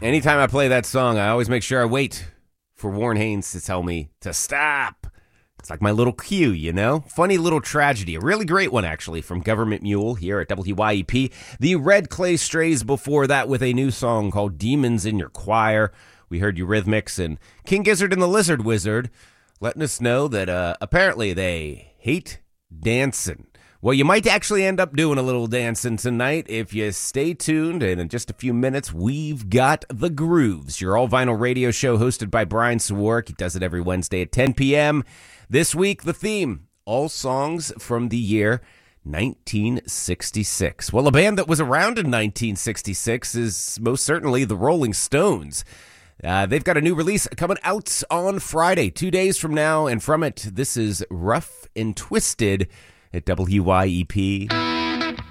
Anytime I play that song, I always make sure I wait for Warren Haynes to tell me to stop. It's like my little cue, you know? Funny little tragedy. A really great one, actually, from Government Mule here at WYEP. The Red Clay Strays before that with a new song called Demons in Your Choir. We heard Eurythmics and King Gizzard and the Lizard Wizard letting us know that apparently they hate dancing. Well, you might actually end up doing a little dancing tonight if you stay tuned. And in just a few minutes, we've got The Grooves, your all-vinyl radio show hosted by Brian Sawark. He does it every Wednesday at 10 p.m. This week, the theme, all songs from the year 1966. Well, a band that was around in 1966 is most certainly the Rolling Stones. They've got a new release coming out on Friday, 2 days from now. And from it, this is Rough and Twisted at WYEP.